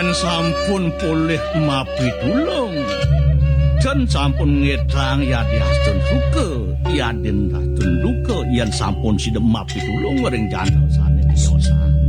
yen sampun pulih mapitulung jan sampun ngedang yadi astun duka yadin astun duka yen sampun sidem mapitulung ring jantosane biasa